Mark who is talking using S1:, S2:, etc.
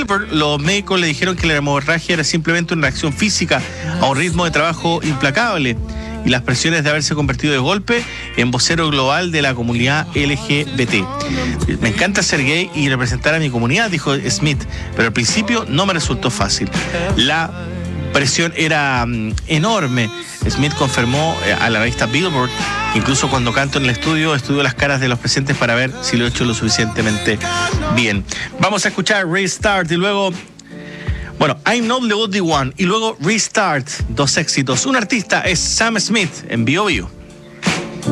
S1: Billboard, los médicos le dijeron que la hemorragia era simplemente una reacción física a un ritmo de trabajo implacable y las presiones de haberse convertido de golpe en vocero global de la comunidad LGBT. Me encanta ser gay y representar a mi comunidad, dijo Smith, pero al principio no me resultó fácil. La presión era enorme. Smith confirmó a la revista Billboard que incluso cuando canto en el estudio, estudio las caras de los presentes para ver si lo he hecho lo suficientemente bien. Vamos a escuchar Restart y luego... Bueno, I'm Not the Only One y luego Restart, dos éxitos. Un artista es Sam Smith en B.O.B.U.